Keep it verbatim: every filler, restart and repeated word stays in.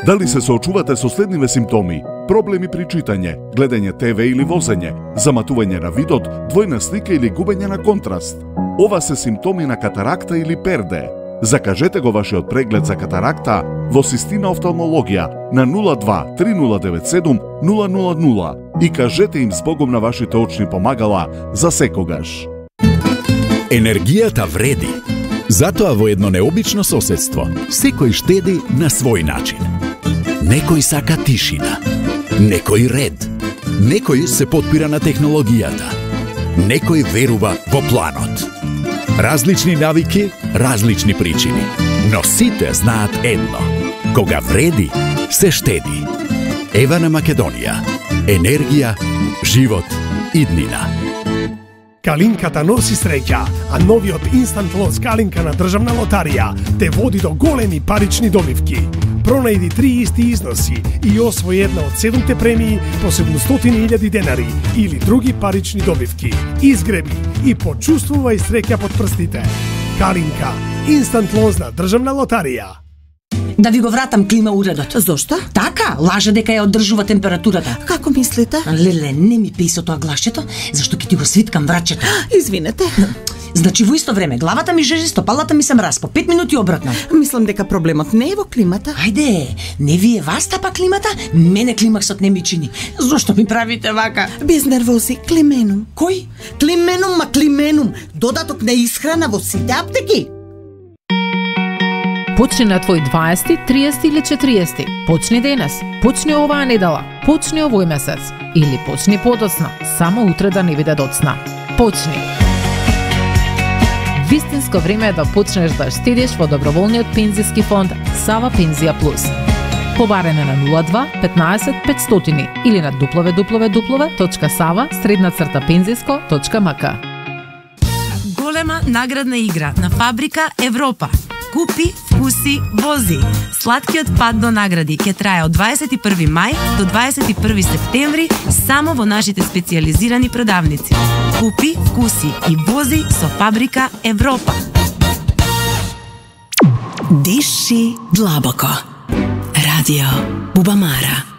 Дали се соочувате со следниве симптоми: проблеми при читање, гледање те ве или возење, заматување на видот, двојна слика или губење на контраст? Ова се симптоми на катаракта или перде. Закажете го вашиот преглед за катаракта во Систина офталмологија на нула два три нула девет седум нула нула нула и кажете им збогом на вашите очни помагала за секогаш. Енергијата вреди. Затоа во едно необично соседство секој штеди на свој начин. Некој сака тишина, некој ред, некој се потпира на технологијата, некој верува во планот. Различни навики, различни причини, но сите знаат едно: кога вреди, се штеди. Ева на Македонија. Енергија, живот, иднина. Калинката носи среќа, а новиот инстант лот Калинка на Државна лотарија те води до големи парични добивки. Пронајди три исти износи и освои една од седумте премии по седумстотини илјади денари или други парични добивки. Изгреби и почувствувај среќа под прстите. Калинка, инстант лот на Државна лотарија. Да ви го вратам клима уредот. Зошто? Така, лаже дека ја одржува температурата. Како мислите? Леле, не ми пеј со тоа глашчето, зашто ќе ти го свиткам врачето. Извинете. Значи во исто време главата ми жежи, стопалата ми се мраз, по пет минути обратно. Мислам дека проблемот не е во климата. Ајде, не вие вас тапа климата, мене климаксот не ми чини. Зошто ми правите вака? Без нервози, клименум. Кој? Клименум, ма клименум. Додаток на исхрана во сите аптеки. Почни на твој дваесети, триесети или четириесети. Почни денес. Почни оваа недела. Почни овој месец. Или почни подоцна. Само утре да не биде доцна. Почни. Вистинско време е да почнеш да штедиш во доброволниот пензиски фонд Сава Пензија Плюс. Побарене на нула два петнаесет петстотини или на дабл ю дабл ю дабл ю точка сава средна црта пензиско точка ем ка. Голема наградна игра на Фабрика Европа. Купи, вкуси, вози. Сладкиот пат до награди ќе трае од дваесет и први мај до дваесет и први септември само во нашите специјализирани продавници. Купи, вкуси и вози со Фабрика Европа. Диши длабоко. Радио Бубамара.